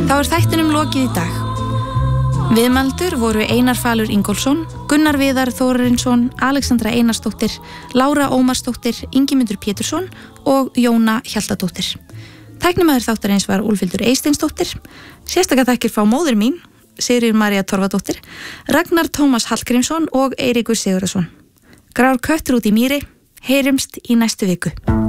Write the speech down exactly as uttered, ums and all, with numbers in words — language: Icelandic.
Þá er þættinum lokið í dag. Viðmældur voru Einar Falur Ingólfsson, Gunnar Viðar Þórarinsson, Alexandra Einarsdóttir, Lára Ómarsdóttir, Ingimundur Pétursson og Jóna Hjaltadóttir. Tæknimaður þáttarins var Úlfhildur Eysteinsdóttir. Sérstaka þakkir frá móður mín, Sigríður María Torfadóttir, Ragnar Tómas Hallgrímsson og Eiríkur Sigurðarson. Grár köttur út í mýri, heyrumst í næstu viku.